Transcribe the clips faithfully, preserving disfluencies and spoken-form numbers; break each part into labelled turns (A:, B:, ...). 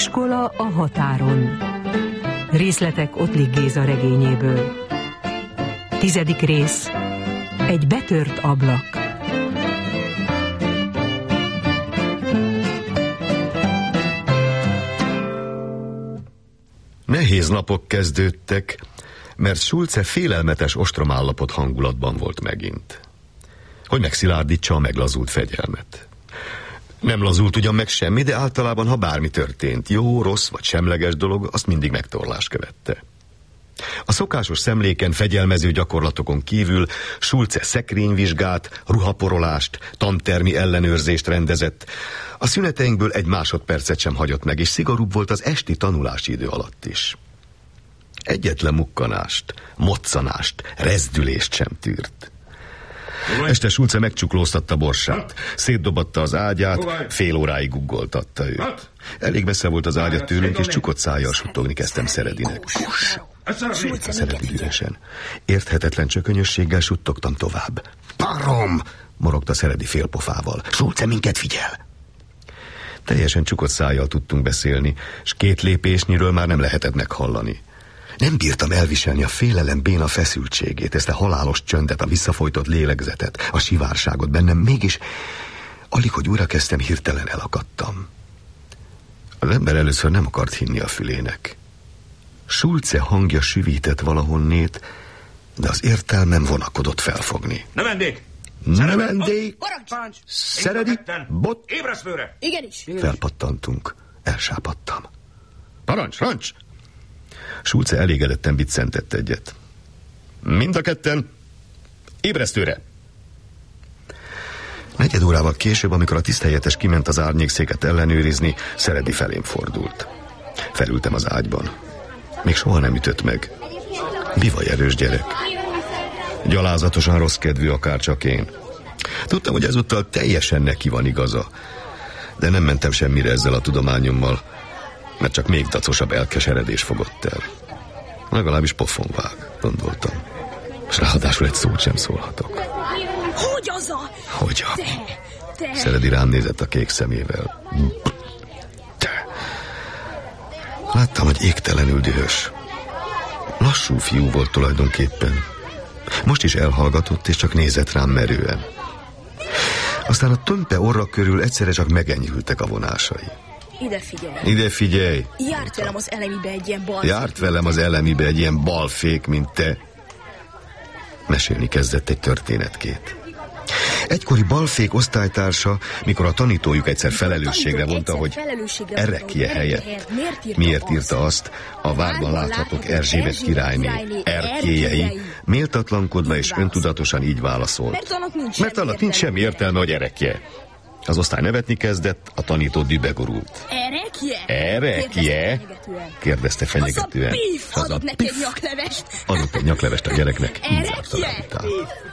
A: Iskola a határon. Részletek Ottlik Géza regényéből. Tizedik rész. Egy betört ablak.
B: Nehéz napok kezdődtek, mert Schulze félelmetes ostromállapot hangulatban volt megint. Hogy megszilárdítsa a meglazult fegyelmet. Nem lazult ugyan meg semmi, de általában, ha bármi történt, jó, rossz vagy semleges dolog, azt mindig megtorlás követte. A szokásos szemléken, fegyelmező gyakorlatokon kívül Schulze szekrényvizsgát, ruhaporolást, tantermi ellenőrzést rendezett. A szüneteinkből egy másodpercet sem hagyott meg, és szigorúbb volt az esti tanulási idő alatt is. Egyetlen mukkanást, moccanást, rezdülést sem tűrt. Este Schulze megcsuklóztatta Borsát, szétdobatta az ágyát, fél óráig guggoltatta őt. Elég messze volt az ágya tőlünk, és csukott szájjal suttogni kezdtem Szeredinek. Szeredi üresen. Érthetetlen csökönyösséggel suttogtam tovább. Parom! Morogta Szeredi félpofával. Schulze minket figyel! Teljesen csukott szájjal tudtunk beszélni, s két lépésnyiről már nem lehetett meghallani. Nem bírtam elviselni a félelem béna feszültségét, ezt a halálos csöndet, a visszafolytott lélegzetet, a sivárságot bennem, mégis alig, hogy újra kezdtem, hirtelen elakadtam. Az ember először nem akart hinni a fülének. Schulze hangja süvített valahonnét, de az értelmem vonakodott felfogni.
C: Növendék!
B: Növendék! Szeredi! Bot!
C: Ébresztőre!
D: Igenis!
B: Felpattantunk. Elsápadtam. Parancs, parancs! Schulze elégedetten biccentett egyet. Mind a ketten ébresztőre! Negyed órával később, amikor a tiszthelyettes kiment az árnyékszéket ellenőrizni, Szeredi felém fordult. Felültem az ágyban. Még soha nem ütött meg. Bivaj erős gyerek. Gyalázatosan rossz kedvű, akárcsak én. Tudtam, hogy ezúttal teljesen neki van igaza. De nem mentem semmire ezzel a tudományommal, mert csak még dacosabb elkeseredés fogott el. Legalábbis pofon vág, gondoltam. És ráadásul egy szót sem szólhatok.
D: Hogy az a...
B: Hogy a...
D: Te, te...
B: Szeredi rám nézett a kék szemével. Te. Láttam, hogy égtelenül dühös. Lassú fiú volt tulajdonképpen. Most is elhallgatott, és csak nézett rám merően. Aztán a tömpe orra körül egyszerre csak megenyhültek a vonásai.
D: Ide figyelj.
B: Ide figyelj.
D: Járt velem az elemibe egy ilyen balfék.
B: Járt velem az elemibe egy ilyen balfék, mint te. Mesélni kezdett egy történetkét. Egykori balfék osztálytársa, mikor a tanítójuk egyszer felelősségre vonta, hogy Erekje helyett. Miért írta azt a várban láthatók Erzsébet királyné erkélyei, méltatlankodva és öntudatosan így válaszolt. Mert annak nincs semmi értelme, hogy Erekje. Az osztály nevetni kezdett, a tanító dübegorult.
D: Erekje?
B: Erekje? Kérdezte fenyegetően.
D: Az a pif, adott neki egy nyaklevest.
B: Adott egy nyaklevest a gyereknek, így zárta rá utána.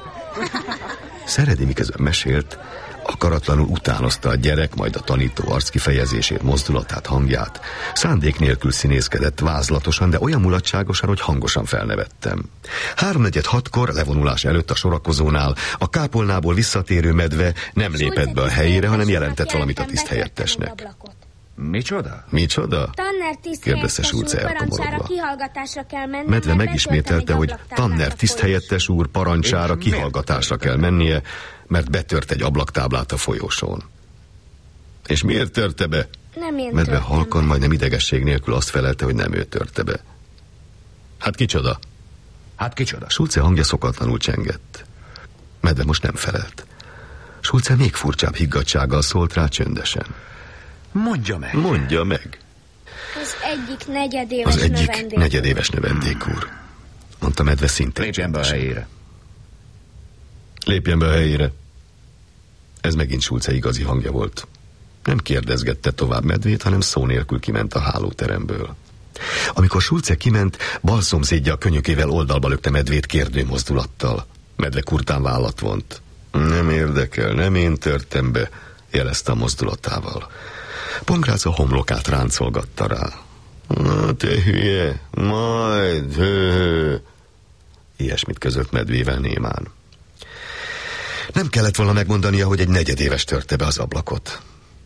B: Szeredi miközben mesélt, akaratlanul utánozta a gyerek, majd a tanító arckifejezését, mozdulatát, hangját. Szándék nélkül színészkedett, vázlatosan, de olyan mulatságosan, hogy hangosan felnevettem. Háromnegyed hatkor, levonulás előtt a sorakozónál, a kápolnából visszatérő medve nem lépett be a helyére, hanem jelentett valamit a tiszthelyettesnek.
C: Micsoda?
B: Micsoda? kérdezte Schulze elkomorodva. Medve megismételte, hogy Tanner tiszthelyettes úr parancsára kihallgatásra kell mennie, mert betört egy ablaktáblát a folyosón. És miért törte be?
E: Nem én
B: Medve
E: törtem
B: halkan,
E: be.
B: majdnem idegesség nélkül azt felelte, hogy nem ő törte be. Hát kicsoda?
C: Hát kicsoda?
B: Schulze hangja szokatlanul csengett. Medve most nem felelt. Schulze még furcsább higgadtsággal szólt rá csöndesen.
C: Mondja meg.
B: Mondja meg.
E: Az egyik negyedéves
B: Az egyik
E: növendék.
B: negyedéves növendék úr, mondta Medve szintén.
C: Lépjen be a helyére.
B: Lépjen be a helyére. Ez megint Schulze igazi hangja volt. Nem kérdezgette tovább Medvét, hanem szó nélkül kiment a hálóteremből. Amikor Schulze kiment, bal szomszédja a könyökével oldalba lökte Medvét kérdő mozdulattal. Medve kurtán vállat vont. Nem érdekel, nem én törtem be, jelezte a mozdulatával. Pongrác a homlokát ráncolgatta rá. Na, te hülye, majd, hő, hő. Ilyesmit közölt Medvével némán. Nem kellett volna megmondania, hogy egy negyedéves törte be az ablakot.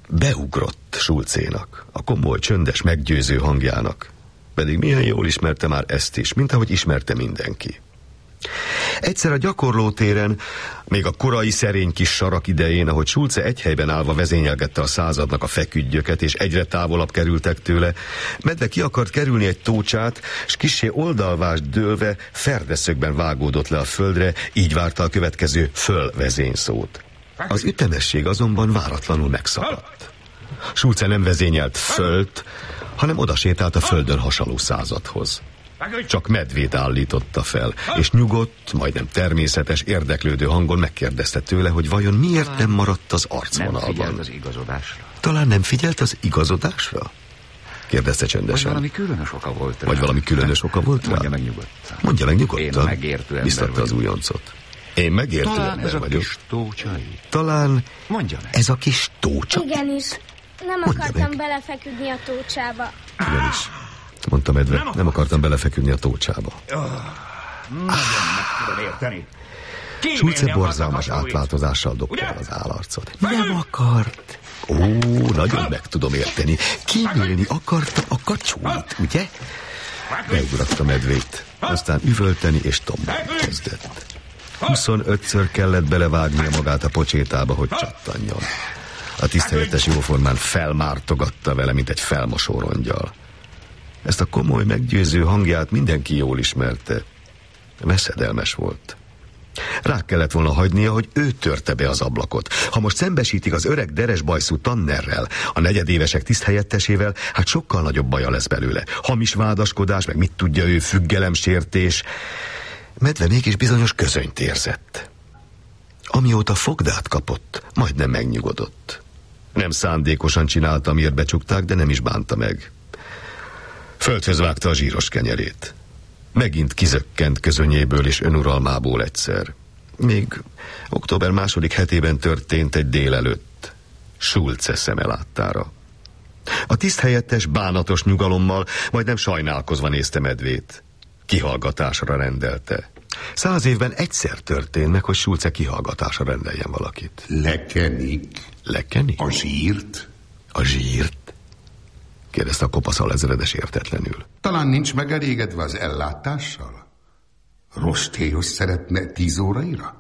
B: beugrott Schulzénak, a komoly, csöndes, meggyőző hangjának. Pedig milyen jól ismerte már ezt is, mint ahogy ismerte mindenki. Egyszer a gyakorlótéren, még a korai szerény kis sarak idején, ahogy Schulze egy helyben állva vezényelgette a századnak a feküdgyöket, és egyre távolabb kerültek tőle, Medve ki akart kerülni egy tócsát, s kissé oldalvást dőlve ferdeszögben vágódott le a földre, így várta a következő fölvezényszót. Az ütemesség azonban váratlanul megszakadt. Schulze nem vezényelt fölt, hanem odasétált a földön hasaló századhoz. Csak Medvét állította fel, és nyugodt, majdnem természetes, érdeklődő hangon megkérdezte tőle, hogy vajon miért nem maradt az arcvonalban.
C: Nem figyelt az igazodásra.
B: Talán nem figyelt az igazodásra? Kérdezte csendesen.
C: Vagy valami különös oka volt rá.
B: Vagy valami különös oka volt rá?
C: Mondja meg nyugodtan.
B: Mondja meg nyugodtan.
C: Én megértő ember
B: biztatta az újoncot. Én megértő
C: Talán
B: ember
C: ez a
B: vagyok.
C: kis tócsai.
B: Talán
C: Mondja meg.
B: ez a kis tócsa?
E: Igenis. Nem
B: Mondja
E: akartam
B: meg.
E: belefeküdni a tócsába.
B: Igenis, mondta Medve, nem, nem akartam belefeküdni a tócsába.
C: Nagyon meg tudom érteni.
B: Schulze borzalmas átváltozással dobta el az állarcot. Nem akart. Ó, nagyon meg tudom érteni. Kímélni akarta a kacsóit, ugye? Beugratta Medvét, aztán üvölteni és tombolni kezdett. huszonötször kellett belevágnia magát a pocsétába, hogy csattanjon. A tiszthelyettes jóformán felmártogatta vele, mint egy felmosó rongyal. Ezt a komoly, meggyőző hangját mindenki jól ismerte. Veszedelmes volt. Rá kellett volna hagynia, hogy ő törte be az ablakot. Ha most szembesítik az öreg deresbajszú Tannerrel, a negyedévesek tiszthelyettesével, hát sokkal nagyobb baja lesz belőle. Hamis vádaskodás, meg mit tudja ő, függelemsértés. Medve mégis bizonyos közönyt érzett. Amióta fogdát kapott, majdnem megnyugodott. Nem szándékosan csinálta, miért becsukták, de nem is bánta meg. Földhöz vágta a zsíros kenyerét. Megint kizökkent közönyéből és önuralmából egyszer. Még október második hetében történt egy délelőtt, Schulze szeme láttára. A tiszthelyettes bánatos nyugalommal, majdnem sajnálkozva nézte Medvét. Kihallgatásra rendelte. Száz évben egyszer történt meg, hogy Schulze kihallgatásra rendeljen valakit.
F: Lekenik.
B: Lekenik?
F: A zsírt?
B: A zsírt? Kérdezte a kopasz alezredes értetlenül.
F: Talán nincs megelégedve az ellátással? Rostélyos szeretne tíz óraira?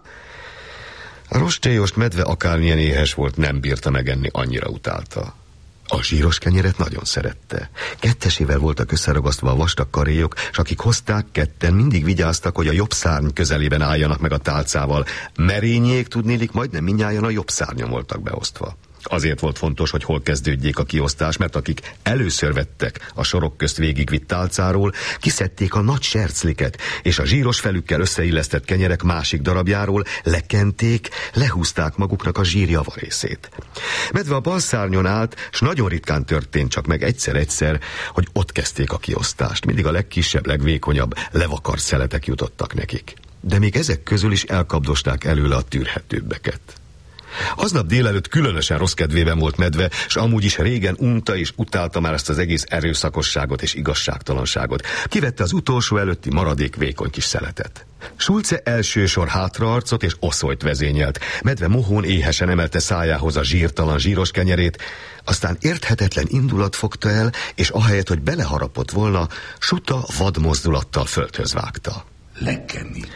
B: A rostélyost Medve akármilyen éhes volt, nem bírta megenni, annyira utálta. A zsíros kenyeret nagyon szerette. Kettesével voltak összeragasztva a vastag karéjok, s akik hozták, ketten mindig vigyáztak, hogy a jobb szárny közelében álljanak meg a tálcával. Merényék, tudnélik, majdnem mindnyájan a jobb szárnyon voltak beosztva. Azért volt fontos, hogy hol kezdődjék a kiosztás, mert akik először vettek a sorok közt végigvitt tálcáról, kiszedték a nagy sercliket, és a zsíros felükkel összeillesztett kenyerek másik darabjáról lekenték, lehúzták maguknak a zsír javarészét. Medve a bal szárnyon állt, s nagyon ritkán történt csak meg egyszer-egyszer, hogy ott kezdték a kiosztást. Mindig a legkisebb, legvékonyabb, levakart szeletek jutottak nekik. De még ezek közül is elkapdosták előle a tűrhetőbbeket. Aznap délelőtt különösen rossz kedvében volt Medve, s amúgy is régen unta és utálta már ezt az egész erőszakosságot és igazságtalanságot. Kivette az utolsó előtti maradék vékony kis szeletet. Schulze első sor hátraarcot és oszolyt vezényelt. Medve mohón éhesen emelte szájához a zsírtalan zsíros kenyerét, aztán érthetetlen indulat fogta el, és ahelyett, hogy beleharapott volna, suta vadmozdulattal földhöz vágta.
F: Lekenik.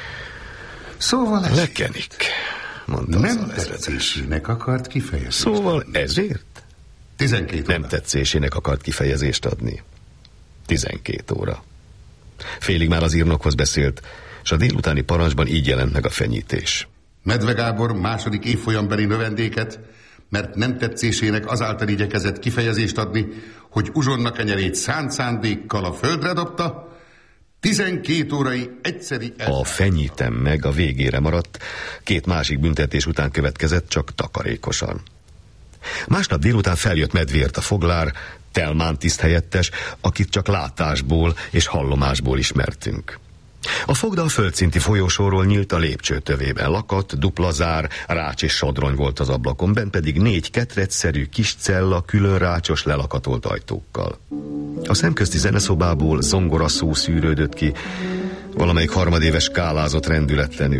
F: Szóval ez...
B: Lekenik, mondta az
F: Nem
B: alezredes.
F: tetszésének akart kifejezést.
B: Szóval ezért?
F: Tizenkét óra.
B: Nem tetszésének akart kifejezést adni. Tizenkét óra. Félig már az írnokhoz beszélt, és a délutáni parancsban így jelent meg a fenyítés.
F: Medve Gábor második évfolyambeli növendéket, mert nem tetszésének azáltal igyekezett kifejezést adni, hogy uzsonna kenyerét szánt szándékkal a földre dobta, tizenkét órai egyszeri...
B: A fenyítem meg a végére maradt, két másik büntetés után következett, csak takarékosan. Másnap délután feljött Medvért a foglár, Telmán tiszthelyettes, akit csak látásból és hallomásból ismertünk. A fogda a földszinti folyósóról nyílt a lépcső tövében. Lakat, dupla zár, rács és sodrony volt az ablakon, bent pedig négy ketrecszerű kis cella külön rácsos lelakatolt ajtókkal. A szemközti zeneszobából zongora szó szűrődött ki, valamelyik harmadéves kálázott rendületlenül.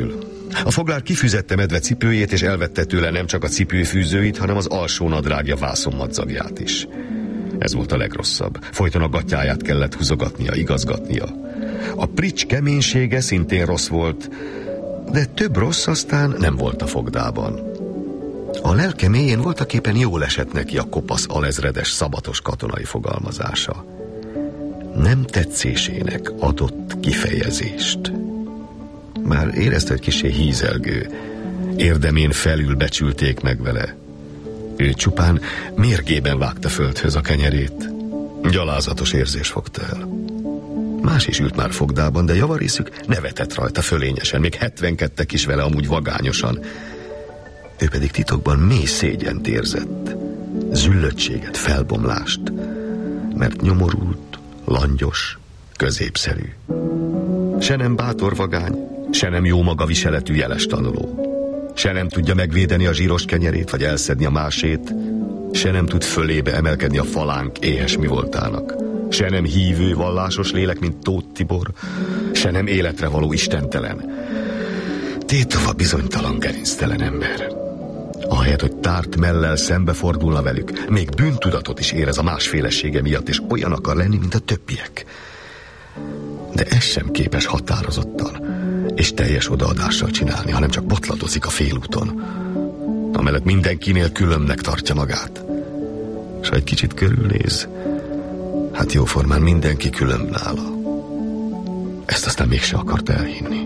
B: A foglár kifűzette medve cipőjét, és elvette tőle nem csak a cipőfűzőit, hanem az alsó nadrágja vászonmadzagját is. Ez volt a legrosszabb. Folyton a gatyáját kellett húzogatnia, igazgatnia. A prics keménysége szintén rossz volt, de több rossz aztán nem volt a fogdában. A lelke mélyén voltaképpen jól esett neki a kopasz alezredes szabatos katonai fogalmazása. Nem tetszésének adott kifejezést. Már érezte, hogy kissé hízelgő. Érdemén felül becsülték meg vele. Ő csupán mérgében vágta földhöz a kenyerét. Gyalázatos érzés fogta el. Más is ült már fogdában, de javarészük nevetett rajta fölényesen, még hetvenkettek is vele amúgy vagányosan. Ő pedig titokban mély szégyent érzett, züllöttséget, felbomlást, mert nyomorult, langyos, középszerű. Se nem bátor vagány, se nem jó maga viseletű jeles tanuló. Se nem tudja megvédeni a zsíros kenyerét, vagy elszedni a másét, se nem tud fölébe emelkedni a falánk éhes mi voltának. Se nem hívő, vallásos lélek, mint Tóth Tibor, se nem életre való istentelen. Tétova bizonytalan, gerinctelen ember. Ahelyett, hogy tárt mellel szembefordulna velük, még bűntudatot is érez a másfélesége miatt, és olyan akar lenni, mint a többiek. De ez sem képes határozottan és teljes odaadással csinálni, hanem csak botladozik a félúton. Amellett mindenkinél különbnek tartja magát. És ha egy kicsit körülnéz, hát jóformán mindenki különb nála. Ezt aztán mégse akart elhinni.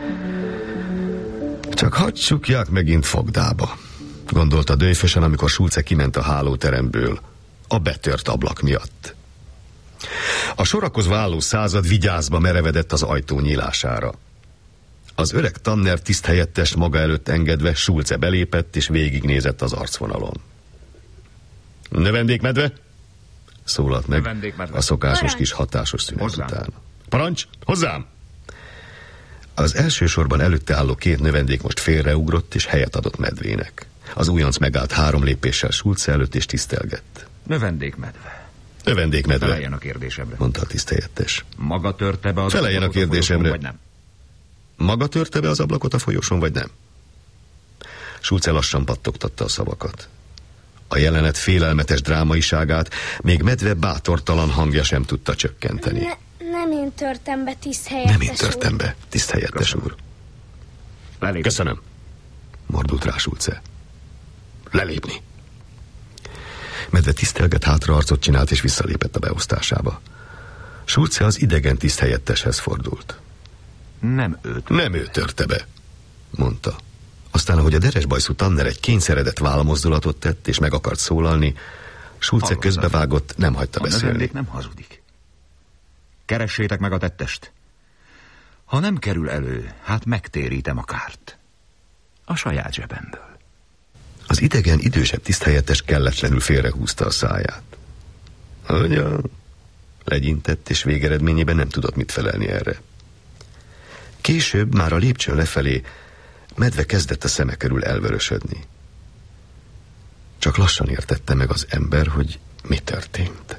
B: Csak hadd csukják megint fogdába, gondolta dőfösen, amikor Schulze kiment a hálóteremből a betört ablak miatt. A sorakozva álló század vigyázba merevedett az ajtó nyílására. Az öreg tanner tiszthelyettes maga előtt engedve Schulze belépett és végignézett az arcvonalon. Növendékmedve? Szólalt meg a szokásos Parancs. Kis hatásos szünet hozzám. Után. Parancs, hozzám! Az első sorban előtte álló két növendék most félreugrott és helyet adott medvének. Az újonc megállt három lépéssel Schulze előtt és tisztelgett.
C: Növendékmedve.
B: Növendékmedve.
C: Feleljen a kérdésemre.
B: Mondta a tiszthelyettes.
C: Maga törte be az
B: Feleljen a kérdésemre.
C: Vagy nem?
B: Maga törte be az ablakot a folyosón, vagy nem? Schulze lassan pattogtatta a szavakat. A jelenet félelmetes drámaiságát még medve bátortalan hangja sem tudta csökkenteni.
E: Ne, nem én törtem be, tiszthelyettes
B: Nem én törtem be, tiszthelyettes úr.
C: Lelépni.
B: Köszönöm. Mordult rá Schulze. Lelépni. Medve tisztelget, hátra arcot csinált és visszalépett a beosztásába. Schulze az idegen tiszthelyetteshez fordult.
C: Nem őt.
B: Nem ő törte be, mondta. Aztán, ahogy a deresbajszú tanner egy kényszeredett vállamozdulatot tett, és meg akart szólalni, Schulze közbevágott, nem hagyta
C: a
B: beszélni.
C: A növendék nem hazudik. Keressétek meg a tettest. Ha nem kerül elő, hát megtérítem a kárt. A saját zsebemből.
B: Az idegen idősebb tiszthelyettes kelletlenül félrehúzta a száját. Ugyan, legyintett, és végeredményében nem tudott mit felelni erre. Később, már a lépcsőn lefelé, medve kezdett a szeme körül elvörösödni. Csak lassan értette meg az ember, hogy mi történt.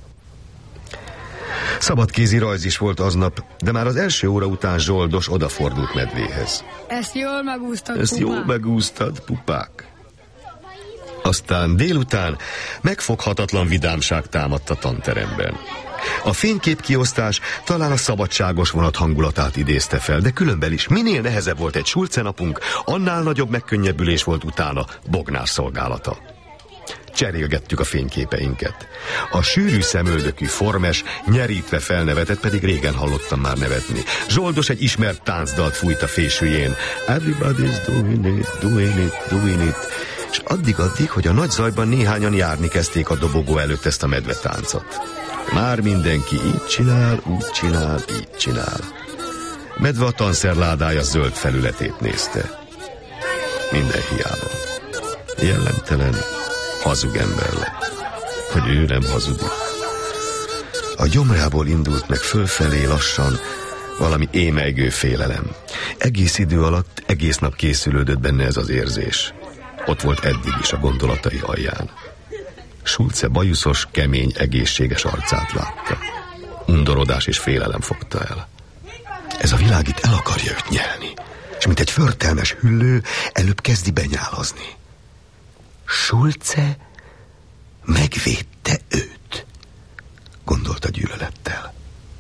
B: Szabadkézi rajz is volt aznap, de már az első óra után Zsoldos odafordult medvéhez.
G: Ezt jól megúsztad,
B: Ezt
G: pupák.
B: jól megúsztad, pupák. Aztán délután megfoghatatlan vidámság támadt a tanteremben. A fényképkiosztás talán a szabadságos vonat hangulatát idézte fel, de különben is minél nehezebb volt egy Schulze napunk, annál nagyobb megkönnyebbülés volt utána Bognár szolgálata. Cserélgettük a fényképeinket. A sűrű szemöldökű, formes, nyerítve felnevetett, pedig régen hallottam már nevetni. Zsoldos egy ismert táncdalt fújt a fésűjén. Everybody's doing it, doing it, doing it. És addig-addig, hogy a nagy zajban néhányan járni kezdték a dobogó előtt ezt a medvetáncot. Már mindenki így csinál, úgy csinál, így csinál. Medve a tanszerládája zöld felületét nézte. Minden hiába. Jellemtelen, hazug ember lett. Hogy ő nem hazudik. A gyomrából indult meg fölfelé lassan valami émelygő félelem. Egész idő alatt, egész nap készülődött benne ez az érzés. Ott volt eddig is a gondolatai alján. Schulze bajuszos, kemény, egészséges arcát látta. Undorodás és félelem fogta el. Ez a világ itt el akarja őt nyelni. és mint egy förtelmes hüllő előbb kezdi benyálazni. Schulze megvédte őt, gondolta gyűlölettel.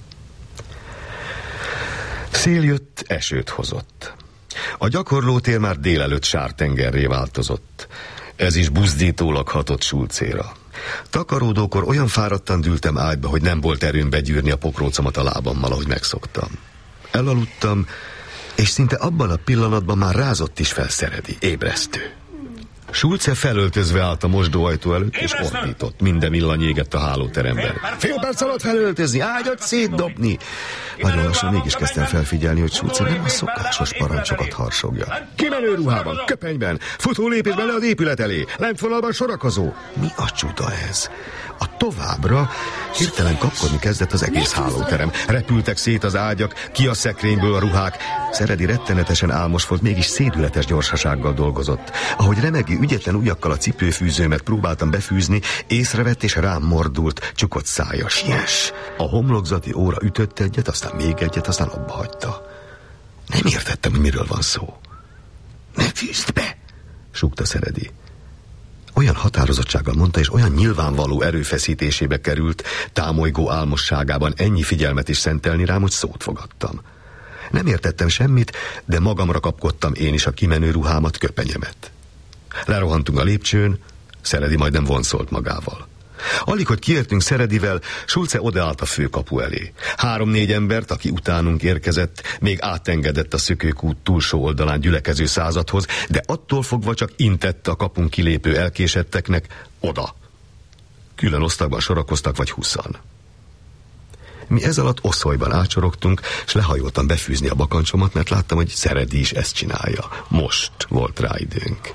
B: Szél jött, esőt hozott. A gyakorlótér már délelőtt sártengerré változott. Ez is buzdítólag hatott Schulzéra. Takaródókor olyan fáradtan dűltem ágyba, hogy nem volt erőm begyűrni a pokrócomat a lábammal, ahogy megszoktam. Elaludtam, és szinte abban a pillanatban már rázott is fel Szeredi, ébresztő. Schulze felöltözve állt a mosdóajtó előtt, és ordított. Minden villany égett a hálóteremben. Fél perc alatt felöltözni, ágyat szétdobni! Nagyon lassan mégis kezdtem felfigyelni, hogy Schulze nem a szokásos parancsokat harsogja. Kimenő ruhában, köpenyben, futó lépésben le az épület elé, lentvonalban sorakozó. Mi a csuda ez? A továbbra hirtelen kapkodni kezdett az egész hálóterem. Repültek szét az ágyak, ki a szekrényből a ruhák. Szeredi rettenetesen álmos volt, mégis szédületes gyorsasággal dolgozott. Ahogy remegi ügyetlen ujjakkal a cipőfűzőmet próbáltam befűzni, észrevett és rám mordult, csukott szája. Siess! A homlokzati óra ütött egyet, aztán még egyet, aztán abba hagyta. Nem értettem, hogy miről van szó. Ne fűzd be! Súgta Szeredi. Olyan határozottsággal mondta, és olyan nyilvánvaló erőfeszítésébe került, támolygó álmosságában ennyi figyelmet is szentelni rám, hogy szót fogadtam. Nem értettem semmit, de magamra kapkodtam én is a kimenő ruhámat, köpenyemet. Lerohantunk a lépcsőn, Szeredi majdnem vonszolt magával. Alig, hogy kiértünk Szeredivel, Schulze odaállt a főkapu elé. Három-négy embert, aki utánunk érkezett, még átengedett a szökőkút túlsó oldalán gyülekező századhoz, de attól fogva csak intett a kapun kilépő elkésetteknek oda. Külön osztagban sorakoztak vagy huszan. Mi ez alatt oszolyban átsorogtunk, és lehajoltam befűzni a bakancsomat, mert láttam, hogy Szeredi is ezt csinálja. Most volt rá időnk.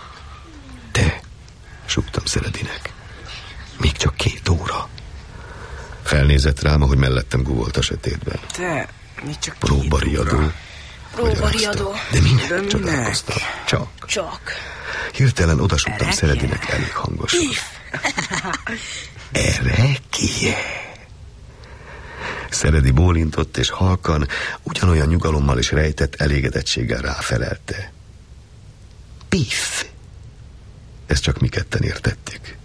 B: Te, súgtam Szeredinek. Még csak két óra. Felnézett rám, ahogy mellettem gugolt a sötétben.
G: Te, még csak
B: Próbariadó.
D: Próbariadó.
B: De minek? De csodálkoztam. Csak.
D: Csak.
B: Hirtelen odasúgtam Szeredinek elég hangosan. Erekje. Szeredi bólintott, és halkan, ugyanolyan nyugalommal és rejtett elégedettséggel ráfelelte. Piff. Ezt csak mi ketten értettük.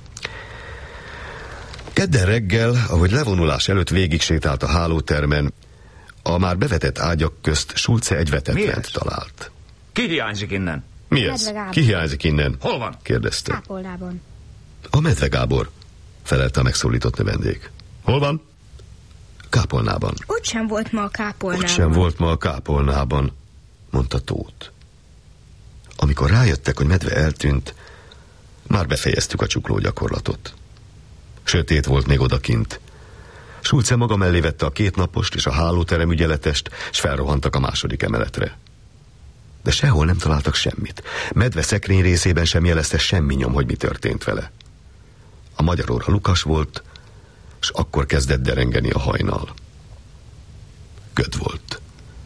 B: Kedden reggel, ahogy levonulás előtt végig sétált a hálótermen, a már bevetett ágyak közt Schulze egy vetetlent talált.
C: Ki hiányzik innen?
B: Mi ez? Ki hiányzik innen?
C: Hol van?
B: Kérdezte.
E: Kápolnában.
B: A Medve Gábor, felelte a megszólított növendék. Hol van? Kápolnában.
D: Ott sem volt ma a kápolnában.
B: Ott sem volt ma a kápolnában, mondta Tóth. Amikor rájöttek, hogy Medve eltűnt, már befejeztük a csukló gyakorlatot. Sötét volt még odakint. Schulze maga mellé vette a kétnapost és a hálóterem ügyeletest, és felrohantak a második emeletre. De sehol nem találtak semmit. Medve szekrény részében sem jelezte semmi nyom, hogy mi történt vele. A magyar óra lukas volt, és akkor kezdett derengeni a hajnal. Köd volt.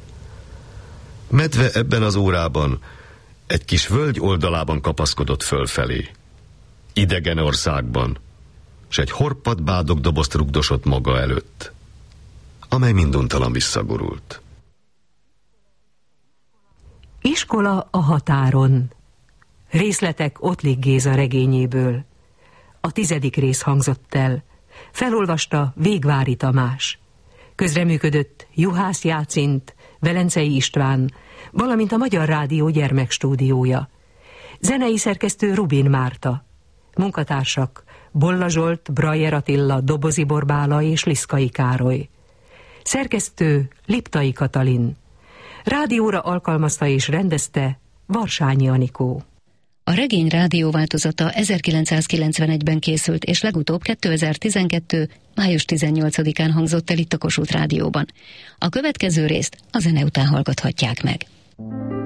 B: Medve ebben az órában egy kis völgy oldalában kapaszkodott fölfelé. Idegen országban, s egy horpadt bádogdobozt rugdosott maga előtt, amely minduntalan visszagurult.
A: Iskola a határon. Részletek Ottlik Géza regényéből. A tizedik rész hangzott el. Felolvasta Végvári Tamás. Közreműködött Juhász Jácint, Velencei István, valamint a Magyar Rádió gyermekstúdiója. Zenei szerkesztő Rubin Márta. Munkatársak Bolla Zsolt, Brajer Attila, Dobozi Borbála és Liszkai Károly. Szerkesztő Liptai Katalin. Rádióra alkalmazta és rendezte Varsányi Anikó.
H: A regény rádióváltozata ezerkilencszázkilencvenegyben készült, és legutóbb kétezer-tizenkettő. május tizennyolcadikán hangzott el itt a Kossuth Rádióban. A következő részt a zene után hallgathatják meg.